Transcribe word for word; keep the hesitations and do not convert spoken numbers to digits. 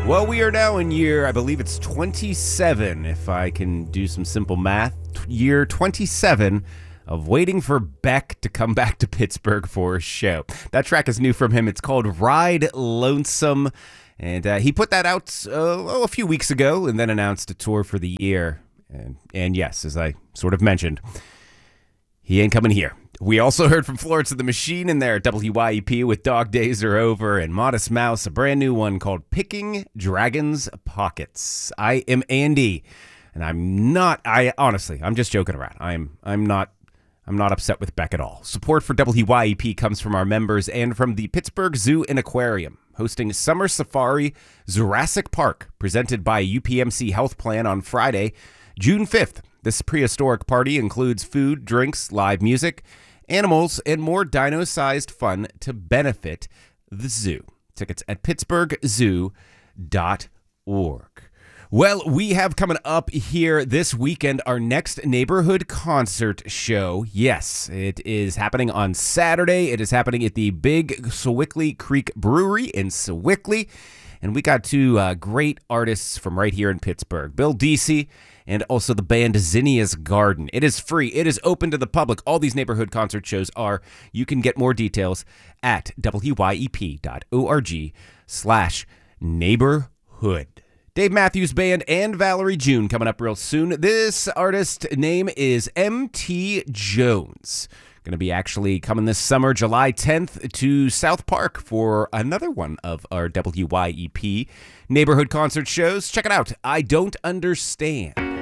Well, we are now in year, I believe it's twenty-seven, if I can do some simple math. Year twenty-seven of waiting for Beck to come back to Pittsburgh for a show. That track is new from him. It's called Ride Lonesome. And uh, he put that out uh, oh, a few weeks ago and then announced a tour for the year. And, and yes, as I sort of mentioned, he ain't coming here. We also heard from Florence and the Machine in their W Y E P with Dog Days Are Over, and Modest Mouse, a brand new one called Picking Dragons' Pockets. I am Andy, and I'm not, I honestly, I'm just joking around. I'm I'm not I'm not upset with Beck at all. Support for W Y E P comes from our members and from the Pittsburgh Zoo and Aquarium, hosting Summer Safari Jurassic Park, presented by U P M C Health Plan on Friday, June fifth. This prehistoric party includes food, drinks, live music, animals, and more dino-sized fun to benefit the zoo. Tickets at pittsburgh zoo dot org. Well, we have coming up here this weekend our next neighborhood concert show. Yes, it is happening on Saturday. It is happening at the Big Sewickley Creek Brewery in Sewickley. And we got two uh, great artists from right here in Pittsburgh, Bill Deasy and also the band Zinnia's Garden. It is free. It is open to the public. All these neighborhood concert shows are. You can get more details at W Y E P dot org slash neighborhood. Dave Matthews Band and Valerie June coming up real soon. This artist name is M T Jones. Going to be actually coming this summer, July tenth, to South Park for another one of our W Y E P neighborhood concert shows. Check it out. I Don't Understand.